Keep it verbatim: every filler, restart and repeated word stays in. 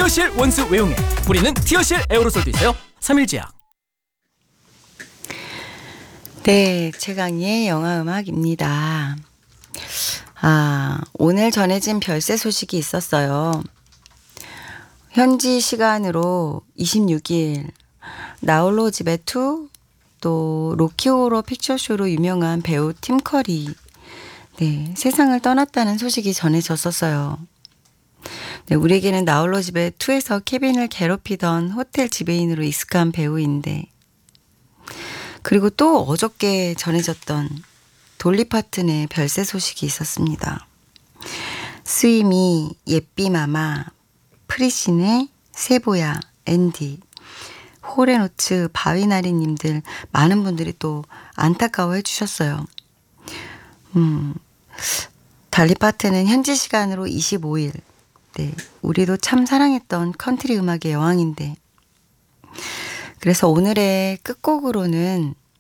티어실 원수 외용에 뿌리는 티어실 에어로솔도 있어요. 삼일제약. 네, 최강희의 영화음악입니다. 아, 오늘 전해진 별세 소식이 있었어요. 현지 시간으로 이십육일 나홀로 집에 투, 또 로키 호러 픽처쇼로 유명한 배우 팀 커리, 네, 세상을 떠났다는 소식이 전해졌었어요. 네, 우리에게는 나홀로 집에 투에서 케빈을 괴롭히던 호텔 지배인으로 익숙한 배우인데, 그리고 또 어저께 전해졌던 돌리 파튼의 별세 소식이 있었습니다. 스위미, 예삐마마, 프리신의 세보야, 앤디, 호레노츠, 바위나리님들 많은 분들이 또 안타까워해 주셨어요. 음, 달리 파튼은 현지 시간으로 이십오일, 네, 우리도 참 사랑했던 컨트리 음악의 여왕인데, 그래서 오늘의 끝곡으로는